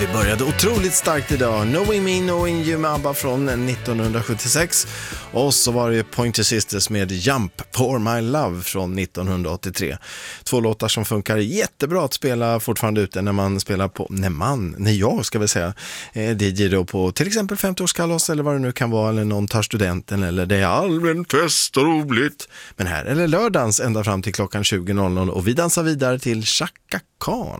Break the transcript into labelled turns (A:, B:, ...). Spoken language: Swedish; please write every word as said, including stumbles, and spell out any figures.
A: vi började otroligt starkt idag. Knowing Me, Knowing You med ABBA från nittonhundrasjuttiosex. Och så var det Pointer Sisters med Jump For My Love från nittonhundraåttiotre. Två låtar som funkar jättebra att spela fortfarande ute när man spelar på, när man, när jag ska väl säga, eh, D J då på till exempel femtioårskalas eller vad det nu kan vara, eller någon tar studenten eller det är allmän fest och roligt. Men här är det lördagens ända fram till klockan tjugo och vi dansar vidare till Chaka Khan.